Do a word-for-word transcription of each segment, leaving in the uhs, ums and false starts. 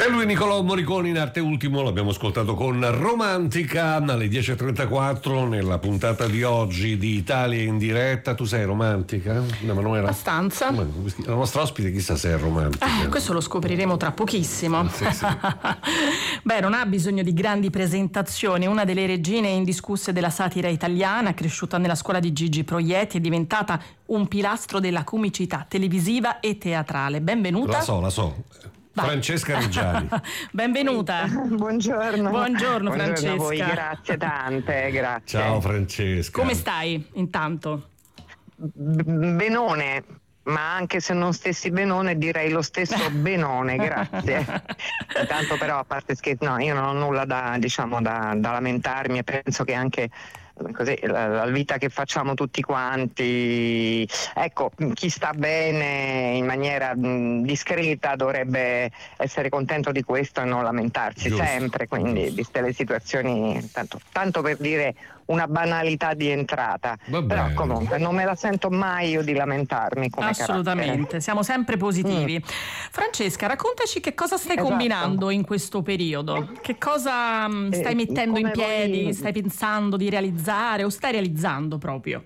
E lui Niccolò Morricone in arte ultimo, l'abbiamo ascoltato con Romantica alle dieci e trentaquattro nella puntata di oggi di Italia in diretta. Tu sei romantica? No, ma non era... Abbastanza. Ma la nostra ospite chissà se è romantica. Eh, questo lo scopriremo tra pochissimo. Sì, sì. Beh, non ha bisogno di grandi presentazioni. Una delle regine indiscusse della satira italiana, cresciuta nella scuola di Gigi Proietti, è diventata un pilastro della comicità televisiva e teatrale. Benvenuta. La so, la so. Vai. Francesca Reggiani. Benvenuta. Buongiorno. Buongiorno Francesca. Buongiorno a voi, grazie tante, grazie. Ciao Francesca. Come stai intanto? Benone, ma anche se non stessi benone direi lo stesso benone, grazie. Intanto però, a parte scherzi, no, io non ho nulla da, diciamo, da, da lamentarmi e penso che anche così la, la vita che facciamo tutti quanti, ecco, chi sta bene in maniera mh, discreta dovrebbe essere contento di questo e non lamentarsi. Giusto. Sempre, quindi viste le situazioni, tanto, tanto per dire una banalità di entrata. Va però bene. Comunque non me la sento mai io di lamentarmi come assolutamente carattere. Siamo sempre positivi. Mm. Francesca, raccontaci che cosa stai Esatto. combinando in questo periodo, che cosa mh, stai Eh, mettendo in come piedi, voi... stai pensando di realizzare o stai realizzando proprio?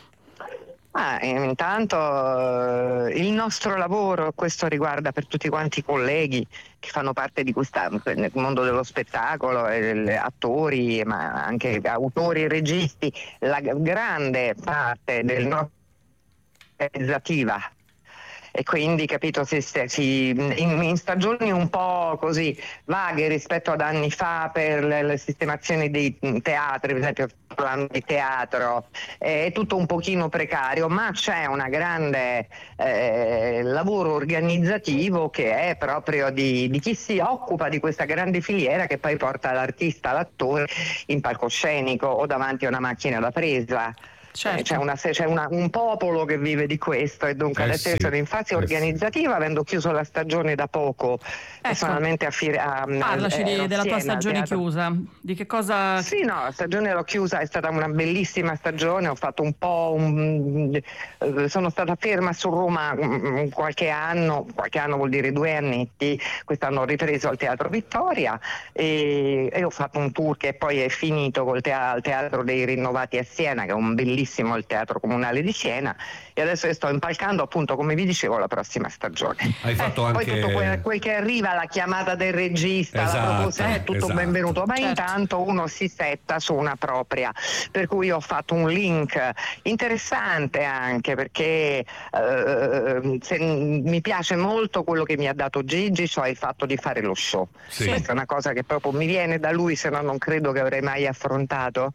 Ah, intanto eh, il nostro lavoro, questo riguarda per tutti quanti i colleghi che fanno parte di questa, nel mondo dello spettacolo, eh, attori, ma anche autori e registi, la grande parte del nostro realizzativa. E quindi, capito, si, si, in, in stagioni un po' così vaghe rispetto ad anni fa per le, le sistemazioni dei teatri, per esempio parlando di teatro, è tutto un pochino precario, ma c'è una grande eh, lavoro organizzativo che è proprio di, di chi si occupa di questa grande filiera che poi porta l'artista, l'attore in palcoscenico o davanti a una macchina da presa. Certo. C'è, una, c'è una, un popolo che vive di questo e dunque eh adesso sì, sono in fase eh organizzativa, sì. avendo chiuso la stagione da poco. Ecco. Personalmente a Fire, a, Parlaci eh, di, della tua Siena, stagione chiusa, di che cosa... Sì, no, la stagione l'ho chiusa, è stata una bellissima stagione, ho fatto un po', un, sono stata ferma su Roma qualche anno, qualche anno vuol dire due annetti, quest'anno ho ripreso al Teatro Vittoria e, e ho fatto un tour che poi è finito col teatro, teatro dei Rinnovati a Siena, che è un bellissimo il teatro comunale di Siena, e adesso sto impalcando appunto, come vi dicevo, la prossima stagione. Hai fatto eh, anche... Poi tutto quel, quel che arriva, la chiamata del regista, esatto, la proposta, è tutto esatto. benvenuto, ma Certo. intanto uno si setta su una propria, per cui ho fatto un link interessante anche perché eh, se, mi piace molto quello che mi ha dato Gigi, cioè il fatto di fare lo show. Sì. Questa è una cosa che proprio mi viene da lui, se no non credo che avrei mai affrontato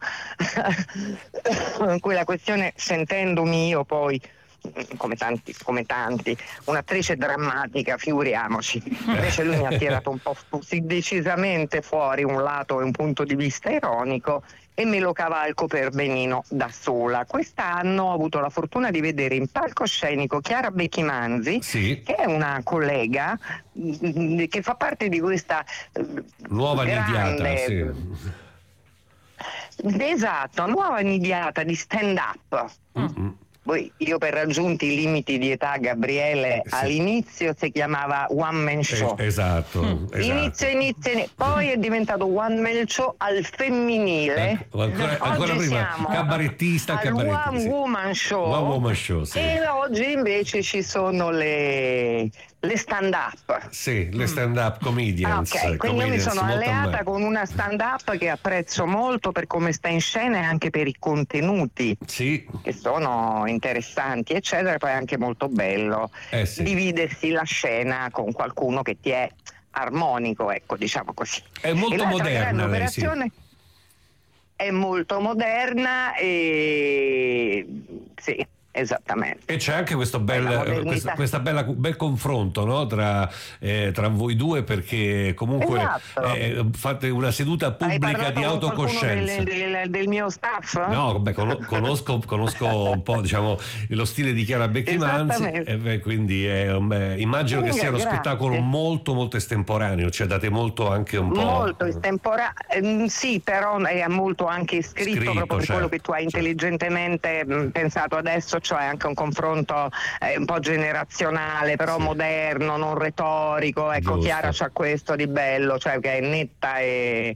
quella questione, sentendomi io poi come tanti, come tanti, un'attrice drammatica, figuriamoci. Invece lui mi ha tirato un po' fu- decisamente fuori un lato e un punto di vista ironico e me lo cavalco per benino da sola. Quest'anno ho avuto la fortuna di vedere in palcoscenico Chiara Becchimanzi, Sì. che è una collega mh, che fa parte di questa uh, nuova grande... nidiata, sì. Esatto, nuova nidiata di stand-up. Mm-hmm. Poi io, per raggiunti i limiti di età, Gabriele, sì. all'inizio si chiamava One Man Show. Es- esatto, Mm. esatto. Inizio, inizio, inizio, poi è diventato One Man Show al femminile. Ecco, ancora, ancora Oggi prima, siamo cabarettista, al cabarettista. One sì. Woman Show. One Woman Show, sì. E oggi invece ci sono le, le stand-up. Sì, le stand-up comedians. Ah, ok, quindi io mi comedians sono molto alleata am- con una stand-up che apprezzo molto per come sta in scena e anche per i contenuti Sì, che sono interessanti eccetera, poi è anche molto bello eh sì. dividersi la scena con qualcuno che ti è armonico, ecco, diciamo così. È molto E l'altra moderna grande lei, sì. operazione è molto moderna e sì, esattamente. E c'è anche questo bel, La modernità. questa, questa bella bel confronto, no? tra, eh, tra voi due, perché comunque Esatto. eh, fate una seduta Hai pubblica parlato di con qualcuno autocoscienza. del, del, del mio staff? No, beh, con- conosco, conosco un po', diciamo, lo stile di Chiara Becchimanzi, Esattamente. e beh, quindi è un- beh, immagino che sia uno Grazie. spettacolo molto molto estemporaneo, cioè date molto anche un po'... Molto estemporaneo, ehm, sì, però è molto anche scritto, Scritto, proprio per certo, quello che tu hai certo. intelligentemente mh, pensato adesso. cioè anche un confronto eh, un po' generazionale, però sì. moderno, non retorico. Ecco, Giusto. Chiara c'ha questo di bello, cioè che è netta e,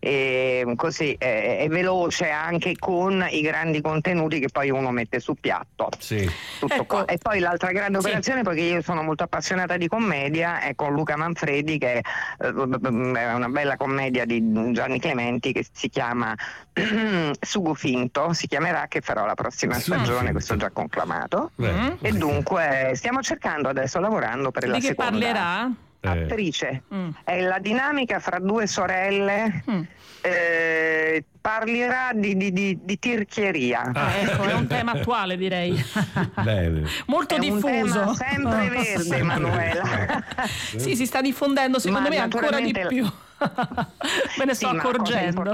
e così è, è veloce anche con i grandi contenuti che poi uno mette su piatto. Sì. Tutto ecco. qua. E poi l'altra grande operazione, sì. poiché io sono molto appassionata di commedia, è con Luca Manfredi, che è una bella commedia di Gianni Clementi che si chiama Sugo Finto, si chiamerà, che farò la prossima stagione, questo già conclamato. Mm. E dunque stiamo cercando adesso, lavorando per di la che seconda parlerà? attrice. Mm. È la dinamica fra due sorelle. Mm. Eh, parlerà di, di, di, di tirchieria. Ah, ecco, è un tema attuale, direi. Bene. Molto è diffuso. Un tema sempre verde, sempre Emanuela. Sì, si sta diffondendo secondo Ma me ancora di più. Me ne sto sì, accorgendo.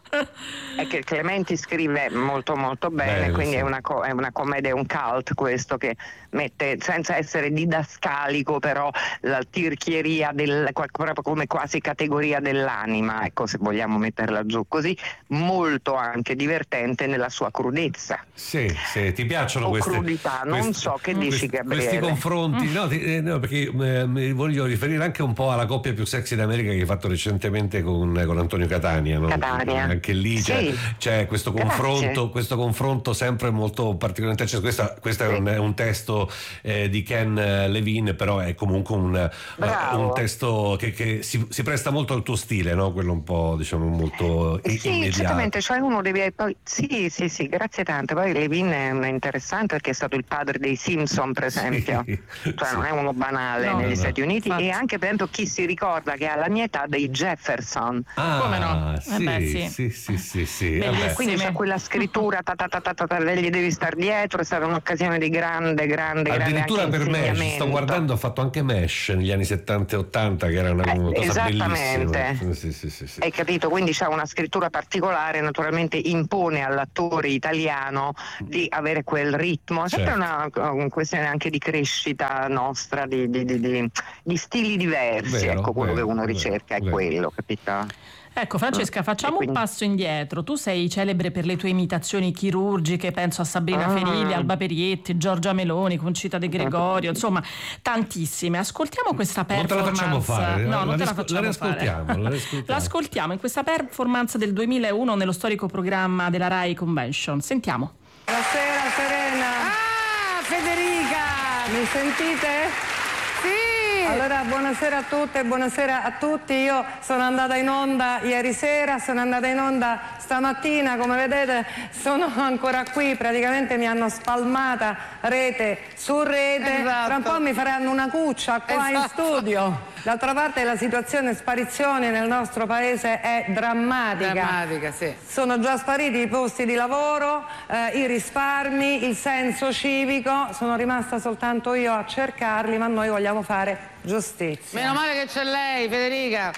È che Clementi scrive molto molto bene, bene quindi sì. è, una co- è una commedia, è un cult questo che mette, senza essere didascalico, però la tirchieria del, proprio come quasi categoria dell'anima, ecco, se vogliamo metterla giù così, molto anche divertente nella sua crudezza. Sì, sì, ti piacciono o queste crudità, non questi, so che questi, dici, Gabriele. Questi confronti, no, ti, eh, no perché eh, mi voglio riferire anche un po' alla coppia più sexy d'America che hai fatto recentemente con, con Antonio Catania, no? Catania. Anche lì c'è, sì. c'è questo confronto, questo confronto sempre molto particolarmente. Cioè, questa, questo sì. è, un, è un testo eh, di Ken Levine, però è comunque un, uh, un testo che, che si, si presta molto al tuo stile, no? Quello un po', diciamo, molto eh sì, immediato. Certamente, cioè uno deve poi sì, sì, sì, grazie tante. Poi Levine è interessante perché è stato il padre dei Simpson, per esempio. Sì, cioè sì. non è uno banale no, negli no, Stati Uniti. Infatti. E anche per esempio chi si ricorda che alla mia età dei Jefferson. Ah, come no? Sì, eh beh, sì. sì, sì, sì, sì. Quindi c'è quella scrittura, ta ta ta ta ta, gli devi star dietro, è stata un'occasione di grande, grande, addirittura grande per Mesh, sto guardando, ha fatto anche Mesh negli anni settanta e ottanta, che era una, una eh, cosa esattamente. bellissima. Sì, sì, sì, sì. Hai capito? Quindi c'è una scrittura particolare, naturalmente impone all'attore italiano di avere quel ritmo. È sempre certo. una, una questione anche di crescita nostra, di, di, di, di, di stili diversi. Vero, ecco, quello vero, che uno ricerca vero, è vero. quello, capito? Ecco Francesca, facciamo quindi... un passo indietro. Tu sei celebre per le tue imitazioni chirurgiche, penso a Sabrina ah. Ferilli, Alba Perietti, Giorgia Meloni, Concita De Gregorio, insomma tantissime. Ascoltiamo questa performance. Non te la facciamo fare, no, non la te la risco- facciamo la fare. La riscoltiamo. L'ascoltiamo in questa performance del duemilauno nello storico programma della Rai Convention. Sentiamo. Buonasera Serena. Ah, Federica! Mi sentite? Sì! Allora, buonasera a tutte e buonasera a tutti. Io sono andata in onda ieri sera, sono andata in onda stamattina, come vedete sono ancora qui, praticamente mi hanno spalmata rete su rete, esatto. Tra un po' mi faranno una cuccia qua esatto. in studio. D'altra parte la situazione sparizioni nel nostro paese è drammatica. Drammatica, sì. Sono già spariti i posti di lavoro, eh, i risparmi, il senso civico, sono rimasta soltanto io a cercarli, ma noi vogliamo fare giustizia. Meno male che c'è lei, Federica.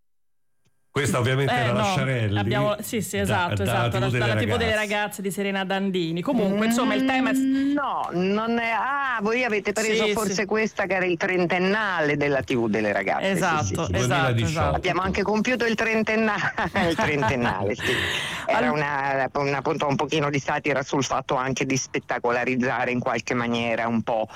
Questa ovviamente eh, era no, la Sciarelli. Abbiamo, sì, sì, esatto, da, esatto, dalla, dalla tivù tivù delle ragazze di Serena Dandini. Comunque, insomma, il tema è... No, non è... Ah, voi avete preso sì, forse sì. questa che era il trentennale della tivù delle ragazze. Esatto, sì, sì, sì. esatto, esatto. Abbiamo anche compiuto il trentennale, il trentennale, sì. Era una, una, appunto un pochino di satira sul fatto anche di spettacolarizzare in qualche maniera un po'...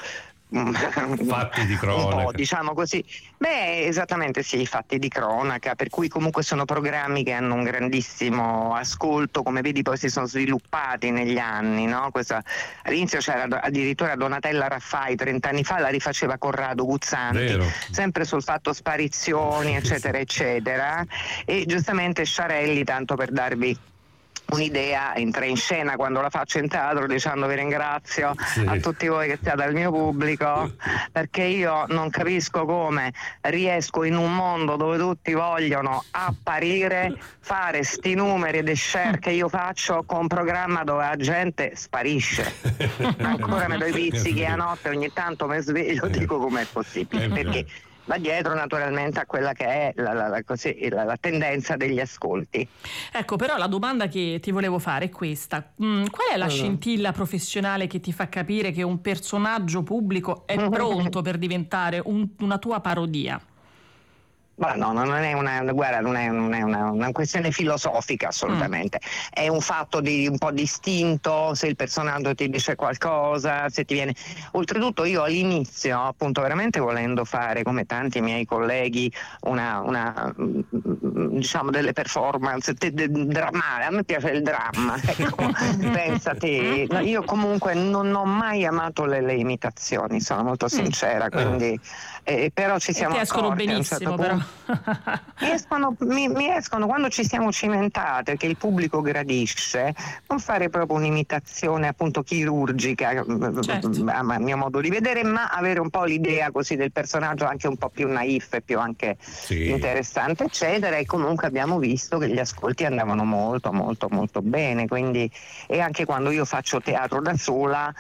fatti di cronaca, un po', diciamo così. Beh, esattamente sì, fatti di cronaca, per cui comunque sono programmi che hanno un grandissimo ascolto, come vedi poi si sono sviluppati negli anni, no? Questa, all'inizio c'era addirittura Donatella Raffai, trent'anni fa la rifaceva Corrado Guzzanti, Vero. sempre sul fatto sparizioni eccetera eccetera, e giustamente Sciarelli, tanto per darvi un'idea, entra in scena quando la faccio in teatro dicendo: vi ringrazio sì. a tutti voi che siete al mio pubblico, perché io non capisco come riesco in un mondo dove tutti vogliono apparire, fare sti numeri e share che io faccio con un programma dove la gente sparisce. Ancora mi do i pizzichi a notte, ogni tanto mi sveglio e dico com'è possibile, perché va dietro naturalmente a quella che è la, la, la, così, la, la tendenza degli ascolti. Ecco, però la domanda che ti volevo fare è questa: mm, qual è la scintilla professionale che ti fa capire che un personaggio pubblico è pronto per diventare un, una tua parodia? Ma no, non è una, guarda, non è, non è una, una questione filosofica assolutamente, mm. è un fatto di un po' distinto, se il personaggio ti dice qualcosa, se ti viene. Oltretutto io all'inizio, appunto, veramente volendo fare, come tanti miei colleghi, una, una diciamo delle performance de, de, drammatiche, a me piace il dramma, ecco, pensate, io comunque non ho mai amato le, le imitazioni, sono molto sincera, mm. quindi eh, però ci siamo e ti escono accorti benissimo, a un certo punto. Mi escono, mi, mi escono quando ci siamo cimentate, che il pubblico gradisce, non fare proprio un'imitazione appunto chirurgica, certo. a mio modo di vedere, ma avere un po' l'idea così del personaggio anche un po' più naif e più anche sì. interessante, eccetera, e comunque abbiamo visto che gli ascolti andavano molto molto molto bene, quindi e anche quando io faccio teatro da sola,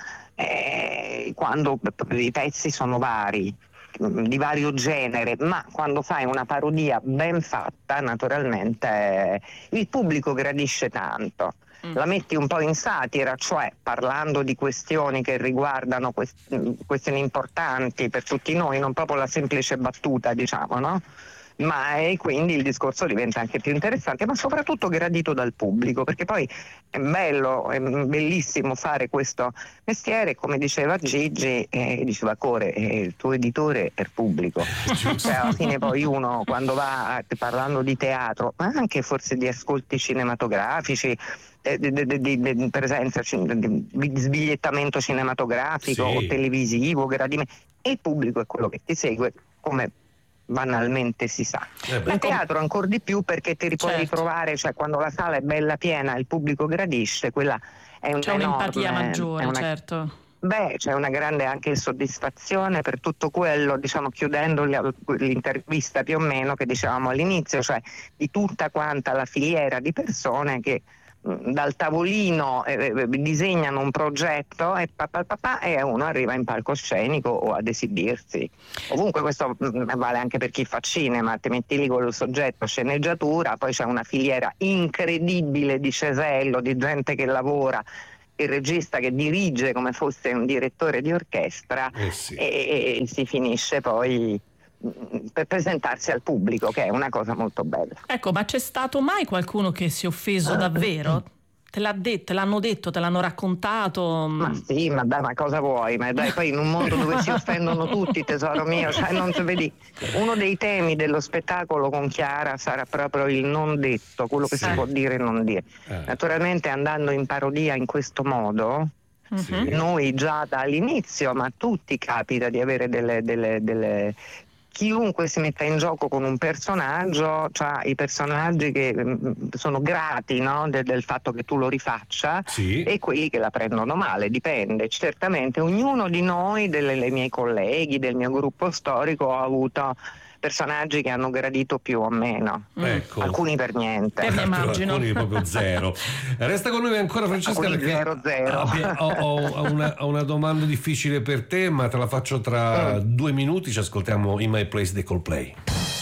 eh, quando i pezzi sono vari, di vario genere, ma quando fai una parodia ben fatta, naturalmente il pubblico gradisce tanto. Mm. La metti un po' in satira, cioè parlando di questioni che riguardano quest- questioni importanti per tutti noi, non proprio la semplice battuta, diciamo, no? Ma e quindi il discorso diventa anche più interessante, ma soprattutto gradito dal pubblico, perché poi è bello, è bellissimo fare questo mestiere, come diceva Gigi, eh, diceva Core, eh, il tuo editore è il pubblico. Cioè, alla fine poi uno quando va parlando di teatro, ma anche forse di ascolti cinematografici, Di, di, di, di presenza, di sbigliettamento cinematografico sì. o televisivo, gradimento, e il pubblico è quello che ti segue, come banalmente si sa. Eh in teatro ancora di più, perché ti puoi certo. ritrovare, cioè quando la sala è bella piena, il pubblico gradisce, quella è un c'è enorme, un'empatia maggiore, una, certo. Beh, c'è una grande anche soddisfazione per tutto quello, diciamo, chiudendo l'intervista più o meno che dicevamo all'inizio, cioè di tutta quanta la filiera di persone che dal tavolino eh, disegnano un progetto e, papà, papà, e uno arriva in palcoscenico o ad esibirsi. Ovunque questo mh, vale anche per chi fa cinema, ti metti lì con il soggetto, sceneggiatura, poi c'è una filiera incredibile di cesello, di gente che lavora, il regista che dirige come fosse un direttore di orchestra eh sì. e, e si finisce poi per presentarsi al pubblico, che è una cosa molto bella. Ecco, ma c'è stato mai qualcuno che si è offeso davvero? Te l'ha detto, te l'hanno detto, te l'hanno raccontato? Ma sì, ma dai, ma cosa vuoi? Ma dai, poi in un mondo dove si offendono tutti, tesoro mio, cioè non ti vedi. Uno dei temi dello spettacolo con Chiara sarà proprio il non detto, quello che sì. si può dire e non dire. Eh. Naturalmente andando in parodia in questo modo, sì. noi già dall'inizio, ma a tutti capita di avere delle, delle, delle chiunque si metta in gioco con un personaggio, cioè i personaggi che mh, sono grati, no? De, del fatto che tu lo rifaccia sì. e quelli che la prendono male, dipende. Certamente ognuno di noi, delle, dei miei colleghi, del mio gruppo storico, ha avuto personaggi che hanno gradito più o meno, ecco. alcuni per niente, eh, immagino. Alcuni proprio zero. Resta con noi ancora Francesca, alcuni perché zero, zero. Ho, ho, una, ho una domanda difficile per te, ma te la faccio tra mm. due minuti. Ci ascoltiamo In My Place dei Coldplay.